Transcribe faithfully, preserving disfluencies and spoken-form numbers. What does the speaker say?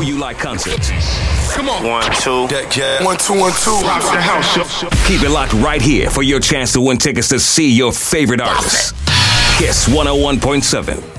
you like concerts. Come on. One, two. That cat. One, two, one, two. Rock the house. Keep it locked right here for your chance to win tickets to see your favorite artists. Kiss one oh one point seven.